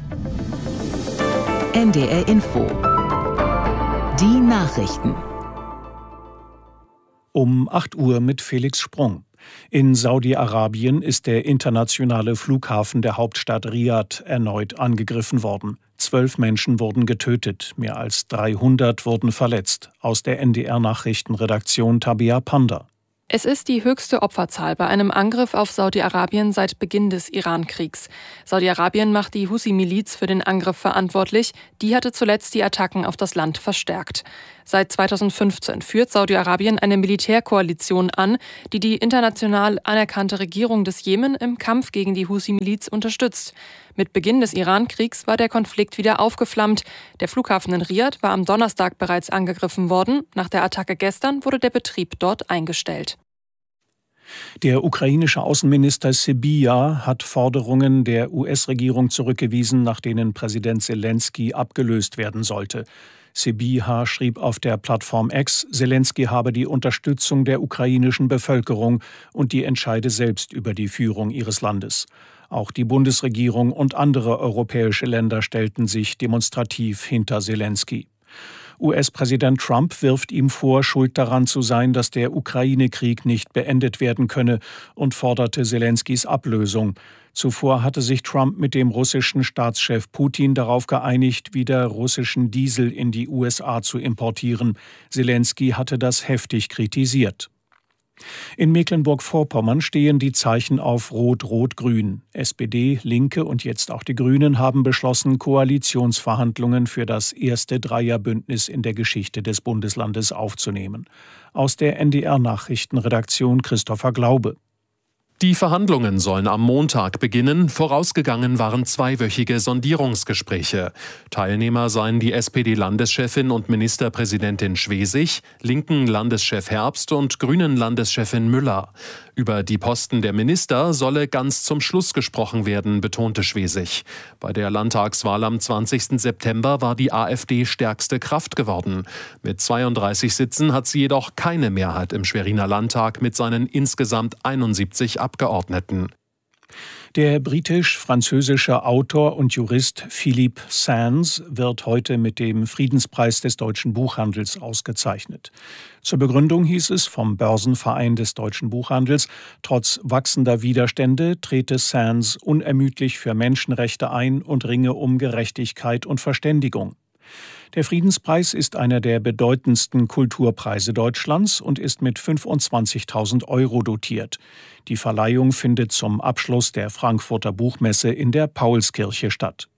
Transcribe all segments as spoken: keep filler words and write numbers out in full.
N D R Info. Die Nachrichten. Um acht Uhr mit Felix Sprung. In Saudi-Arabien ist der internationale Flughafen der Hauptstadt Riad erneut angegriffen worden. Zwölf Menschen wurden getötet, mehr als dreihundert wurden verletzt. Aus der N D R-Nachrichtenredaktion Tabea Panda. Es ist die höchste Opferzahl bei einem Angriff auf Saudi-Arabien seit Beginn des Iran-Kriegs. Saudi-Arabien macht die Husi-Miliz für den Angriff verantwortlich. Die hatte zuletzt die Attacken auf das Land verstärkt. Seit zweitausendfünfzehn führt Saudi-Arabien eine Militärkoalition an, die die international anerkannte Regierung des Jemen im Kampf gegen die Husi-Miliz unterstützt. Mit Beginn des Iran-Kriegs war der Konflikt wieder aufgeflammt. Der Flughafen in Riad war am Donnerstag bereits angegriffen worden. Nach der Attacke gestern wurde der Betrieb dort eingestellt. Der ukrainische Außenminister Sybiha hat Forderungen der U S-Regierung zurückgewiesen, nach denen Präsident Selenskyj abgelöst werden sollte. Sybiha schrieb auf der Plattform X, Selenskyj habe die Unterstützung der ukrainischen Bevölkerung und die entscheide selbst über die Führung ihres Landes. Auch die Bundesregierung und andere europäische Länder stellten sich demonstrativ hinter Selenskyj. U S-Präsident Trump wirft ihm vor, schuld daran zu sein, dass der Ukraine-Krieg nicht beendet werden könne und forderte Selenskys Ablösung. Zuvor hatte sich Trump mit dem russischen Staatschef Putin darauf geeinigt, wieder russischen Diesel in die U S A zu importieren. Selenskyj hatte das heftig kritisiert. In Mecklenburg-Vorpommern stehen die Zeichen auf Rot-Rot-Grün. S P D, Linke und jetzt auch die Grünen haben beschlossen, Koalitionsverhandlungen für das erste Dreierbündnis in der Geschichte des Bundeslandes aufzunehmen. Aus der N D R-Nachrichtenredaktion Christopher Glaube. Die Verhandlungen sollen am Montag beginnen. Vorausgegangen waren zweiwöchige Sondierungsgespräche. Teilnehmer seien die S P D-Landeschefin und Ministerpräsidentin Schwesig, linken Landeschef Herbst und grünen Landeschefin Müller. Über die Posten der Minister solle ganz zum Schluss gesprochen werden, betonte Schwesig. Bei der Landtagswahl am zwanzigsten September war die AfD stärkste Kraft geworden. Mit zweiunddreißig Sitzen hat sie jedoch keine Mehrheit im Schweriner Landtag mit seinen insgesamt einundsiebzig Abgeordneten. Der britisch-französische Autor und Jurist Philippe Sands wird heute mit dem Friedenspreis des deutschen Buchhandels ausgezeichnet. Zur Begründung hieß es vom Börsenverein des deutschen Buchhandels, trotz wachsender Widerstände trete Sands unermüdlich für Menschenrechte ein und ringe um Gerechtigkeit und Verständigung. Der Friedenspreis ist einer der bedeutendsten Kulturpreise Deutschlands und ist mit fünfundzwanzigtausend Euro dotiert. Die Verleihung findet zum Abschluss der Frankfurter Buchmesse in der Paulskirche statt.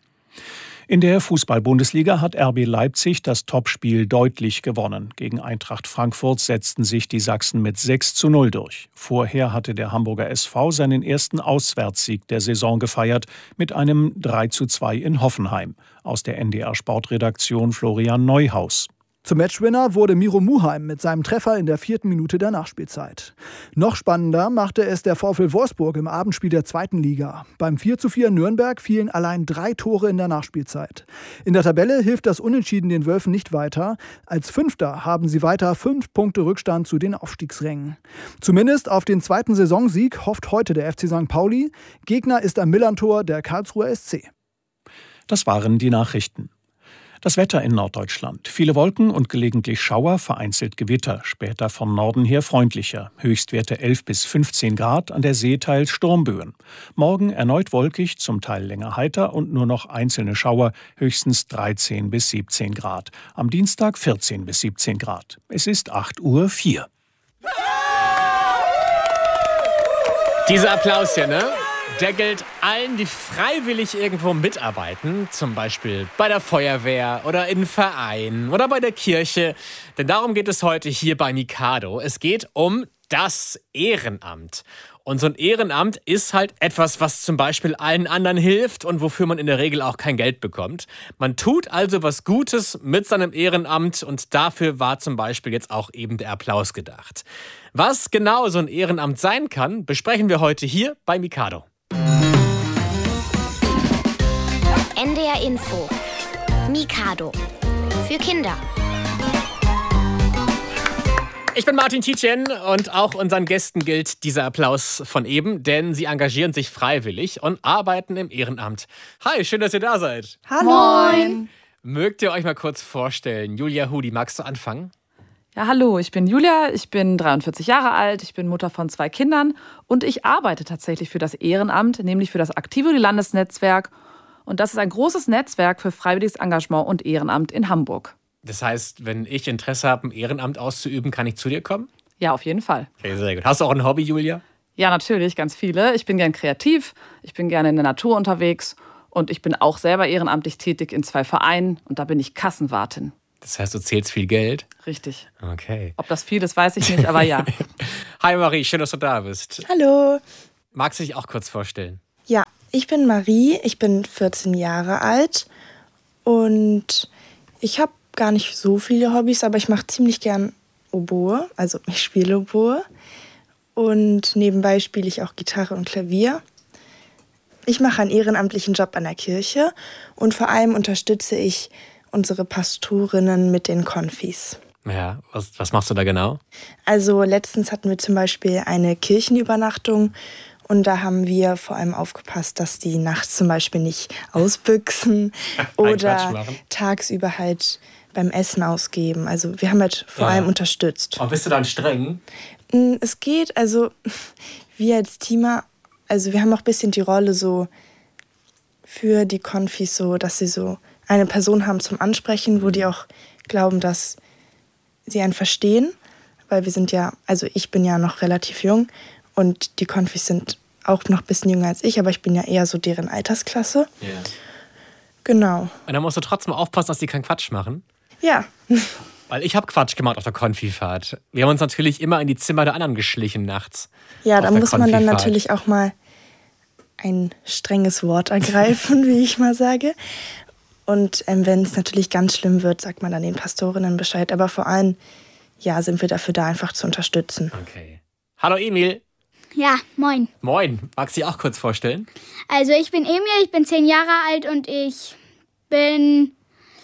In der Fußball-Bundesliga hat R B Leipzig das Topspiel deutlich gewonnen. Gegen Eintracht Frankfurt setzten sich die Sachsen mit sechs zu null durch. Vorher hatte der Hamburger S V seinen ersten Auswärtssieg der Saison gefeiert mit einem drei zu zwei in Hoffenheim. Aus der N D R-Sportredaktion Florian Neuhaus. Zum Matchwinner wurde Miro Muheim mit seinem Treffer in der vierten Minute der Nachspielzeit. Noch spannender machte es der VfL Wolfsburg im Abendspiel der zweiten Liga. Beim vier zu vier in Nürnberg fielen allein drei Tore in der Nachspielzeit. In der Tabelle hilft das Unentschieden den Wölfen nicht weiter. Als Fünfter haben sie weiter fünf Punkte Rückstand zu den Aufstiegsrängen. Zumindest auf den zweiten Saisonsieg hofft heute der F C Sankt Pauli. Gegner ist am Millerntor der Karlsruher S C. Das waren die Nachrichten. Das Wetter in Norddeutschland. Viele Wolken und gelegentlich Schauer, vereinzelt Gewitter. Später von Norden her freundlicher. Höchstwerte elf bis fünfzehn Grad, an der See teils Sturmböen. Morgen erneut wolkig, zum Teil länger heiter und nur noch einzelne Schauer, höchstens dreizehn bis siebzehn Grad. Am Dienstag vierzehn bis siebzehn Grad. Es ist acht Uhr vier. Dieser Applaus hier, ne? Der gilt allen, die freiwillig irgendwo mitarbeiten, zum Beispiel bei der Feuerwehr oder in Vereinen oder bei der Kirche. Denn darum geht es heute hier bei Mikado. Es geht um das Ehrenamt. Und so ein Ehrenamt ist halt etwas, was zum Beispiel allen anderen hilft und wofür man in der Regel auch kein Geld bekommt. Man tut also was Gutes mit seinem Ehrenamt und dafür war zum Beispiel jetzt auch eben der Applaus gedacht. Was genau so ein Ehrenamt sein kann, besprechen wir heute hier bei Mikado. N D R Info. Mikado. Für Kinder. Ich bin Martin Tietjen und auch unseren Gästen gilt dieser Applaus von eben, denn sie engagieren sich freiwillig und arbeiten im Ehrenamt. Hi, schön, dass ihr da seid. Hallo. Moin. Mögt ihr euch mal kurz vorstellen? Julia Hudi, magst du anfangen? Ja, hallo, ich bin Julia, ich bin dreiundvierzig Jahre alt, ich bin Mutter von zwei Kindern und ich arbeite tatsächlich für das Ehrenamt, nämlich für das Aktivo-Landesnetzwerk. Und das ist ein großes Netzwerk für freiwilliges Engagement und Ehrenamt in Hamburg. Das heißt, wenn ich Interesse habe, ein Ehrenamt auszuüben, kann ich zu dir kommen? Ja, auf jeden Fall. Okay, sehr gut. Hast du auch ein Hobby, Julia? Ja, natürlich, ganz viele. Ich bin gern kreativ, ich bin gerne in der Natur unterwegs und ich bin auch selber ehrenamtlich tätig in zwei Vereinen und da bin ich Kassenwartin. Das heißt, du zählst viel Geld? Richtig. Okay. Ob das viel ist, weiß ich nicht, aber ja. Hi Marie, schön, dass du da bist. Hallo. Magst du dich auch kurz vorstellen? Ja, ich bin Marie, ich bin vierzehn Jahre alt und ich habe gar nicht so viele Hobbys, aber ich mache ziemlich gern Oboe, also ich spiele Oboe und nebenbei spiele ich auch Gitarre und Klavier. Ich mache einen ehrenamtlichen Job an der Kirche und vor allem unterstütze ich unsere Pastorinnen mit den Konfis. Ja, was, was machst du da genau? Also letztens hatten wir zum Beispiel eine Kirchenübernachtung und da haben wir vor allem aufgepasst, dass die nachts zum Beispiel nicht ausbüchsen oder tagsüber halt beim Essen ausgeben. Also wir haben halt vor ja. allem unterstützt. Und bist du dann streng? Es geht, also wir als Teamer, also wir haben auch ein bisschen die Rolle so für die Konfis so, dass sie so eine Person haben zum Ansprechen, wo die auch glauben, dass sie einen verstehen, weil wir sind ja, also ich bin ja noch relativ jung und die Konfis sind auch noch ein bisschen jünger als ich, aber ich bin ja eher so deren Altersklasse. Yeah. Genau. Und dann musst du trotzdem aufpassen, dass die keinen Quatsch machen. Ja. Weil ich habe Quatsch gemacht auf der Konfifahrt. Wir haben uns natürlich immer in die Zimmer der anderen geschlichen nachts. Ja, da muss man dann natürlich auch mal ein strenges Wort ergreifen, wie ich mal sage. Und ähm, wenn es natürlich ganz schlimm wird, sagt man dann den Pastorinnen Bescheid. Aber vor allem, ja, sind wir dafür da, einfach zu unterstützen. Okay. Hallo Emil. Ja, moin. Moin. Magst du dich auch kurz vorstellen? Also ich bin Emil, ich bin zehn Jahre alt und ich bin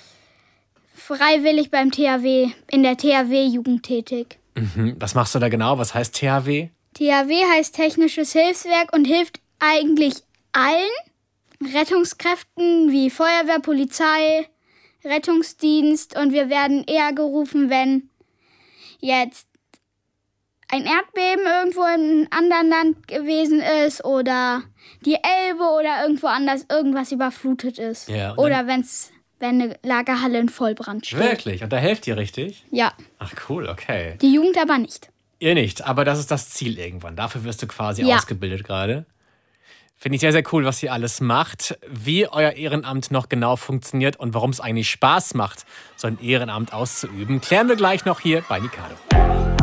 freiwillig beim T H W, in der T H W-Jugend tätig. Mhm. Was machst du da genau? Was heißt T H W? T H W heißt Technisches Hilfswerk und hilft eigentlich allen Rettungskräften wie Feuerwehr, Polizei, Rettungsdienst und wir werden eher gerufen, wenn jetzt ein Erdbeben irgendwo in einem anderen Land gewesen ist oder die Elbe oder irgendwo anders irgendwas überflutet ist. Ja, oder wenn's, wenn eine Lagerhalle in Vollbrand steht. Wirklich? Und da helft ihr richtig? Ja. Ach cool, okay. Die Jugend aber nicht. Ihr nicht, aber das ist das Ziel irgendwann. Dafür wirst du quasi ja. ausgebildet gerade. Finde ich sehr, sehr cool, was ihr alles macht, wie euer Ehrenamt noch genau funktioniert und warum es eigentlich Spaß macht, so ein Ehrenamt auszuüben. Klären wir gleich noch hier bei Mikado.